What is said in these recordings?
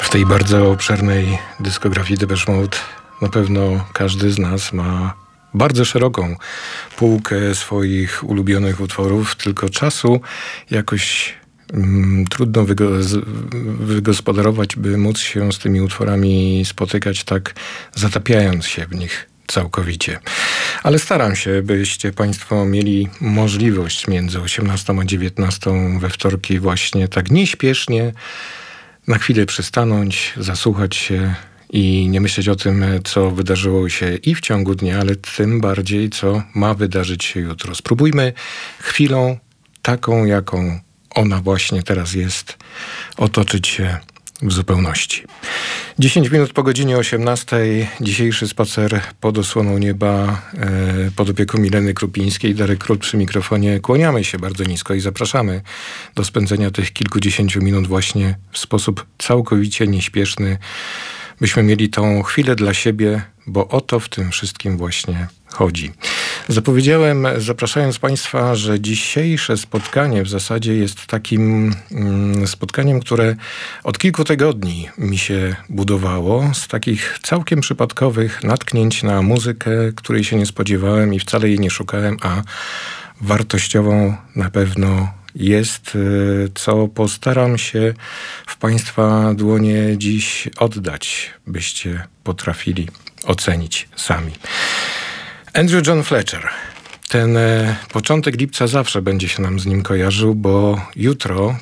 W tej bardzo obszernej dyskografii Depeche Mode na pewno każdy z nas ma bardzo szeroką półkę swoich ulubionych utworów, tylko czasu jakoś trudno wygospodarować, by móc się z tymi utworami spotykać tak, zatapiając się w nich całkowicie. Ale staram się, byście Państwo mieli możliwość między 18 a 19 we wtorki właśnie tak nieśpiesznie na chwilę przystanąć, zasłuchać się i nie myśleć o tym, co wydarzyło się i w ciągu dnia, ale tym bardziej, co ma wydarzyć się jutro. Spróbujmy chwilą taką, jaką ona właśnie teraz jest, otoczyć się w zupełności. 10 minut po godzinie 18. Dzisiejszy spacer pod osłoną nieba pod opieką Mileny Krupińskiej. Darek Król przy mikrofonie. Kłaniamy się bardzo nisko i zapraszamy do spędzenia tych kilkudziesięciu minut właśnie w sposób całkowicie nieśpieszny, byśmy mieli tą chwilę dla siebie, bo o to w tym wszystkim właśnie chodzi. Zapowiedziałem, zapraszając Państwa, że dzisiejsze spotkanie w zasadzie jest takim spotkaniem, które od kilku tygodni mi się budowało z takich całkiem przypadkowych natknięć na muzykę, której się nie spodziewałem i wcale jej nie szukałem, a wartościową na pewno jest, co postaram się w Państwa dłonie dziś oddać, byście potrafili ocenić sami. Andrew John Fletcher. Ten początek lipca zawsze będzie się nam z nim kojarzył, bo jutro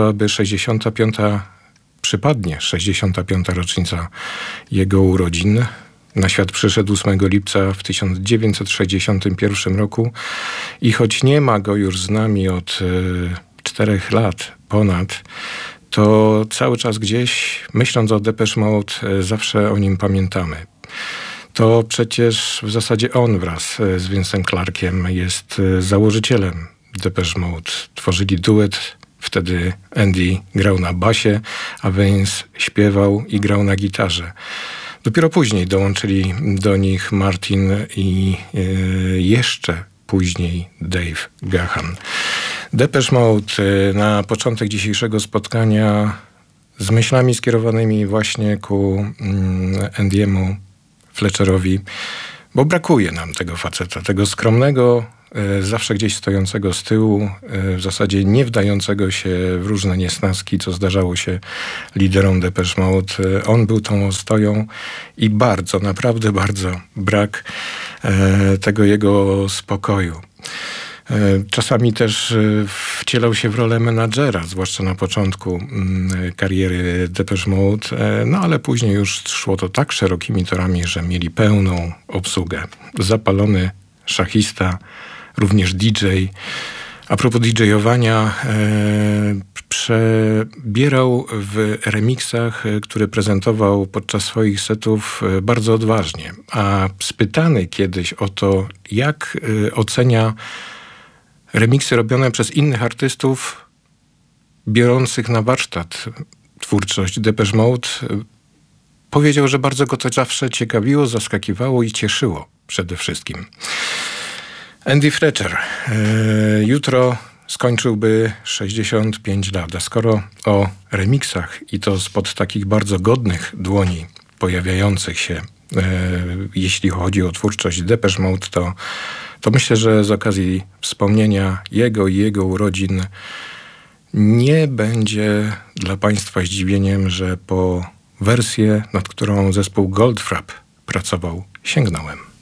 przypadnie 65. rocznica jego urodzin. Na świat przyszedł 8 lipca w 1961 roku i choć nie ma go już z nami od 4 lat ponad, to cały czas gdzieś, myśląc o Depeche Mode, zawsze o nim pamiętamy. To przecież w zasadzie on wraz z Vince'em Clarkiem jest założycielem Depeche Mode. Tworzyli duet, wtedy Andy grał na basie, a Vince śpiewał i grał na gitarze. Dopiero później dołączyli do nich Martin i jeszcze później Dave Gahan. Depeche Mode na początek dzisiejszego spotkania z myślami skierowanymi właśnie ku Andy'emu Fletcherowi, bo brakuje nam tego faceta, tego skromnego, zawsze gdzieś stojącego z tyłu, w zasadzie nie wdającego się w różne niesnaski, co zdarzało się liderom Depeche Mode. On był tą ostoją i bardzo, naprawdę bardzo brak tego jego spokoju. Czasami też wcielał się w rolę menadżera, zwłaszcza na początku kariery Depeche Mode, no ale później już szło to tak szerokimi torami, że mieli pełną obsługę. Zapalony szachista, również DJ. A propos DJ-owania, przebierał w remixach, które prezentował podczas swoich setów bardzo odważnie. A spytany kiedyś o to, jak ocenia remiksy robione przez innych artystów biorących na warsztat twórczość Depeche Mode, powiedział, że bardzo go to zawsze ciekawiło, zaskakiwało i cieszyło przede wszystkim. Andy Fletcher jutro skończyłby 65 lat, a skoro o remiksach i to spod takich bardzo godnych dłoni pojawiających się, jeśli chodzi o twórczość Depeche Mode, to myślę, że z okazji wspomnienia jego i jego urodzin nie będzie dla Państwa zdziwieniem, że po wersję, nad którą zespół Goldfrapp pracował, sięgnąłem.